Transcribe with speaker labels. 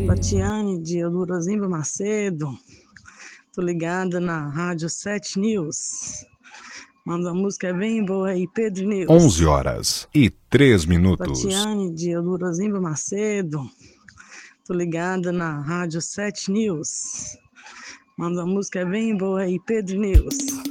Speaker 1: Tatiane de Eldorozimba Macedo. Tô ligada na Rádio 7 News. Manda a música bem boa aí, Pedro News.
Speaker 2: 11h03.
Speaker 1: Tatiane de Eldorozimba Macedo. Tô ligada na Rádio 7 News. Manda a música bem boa aí, Pedro News.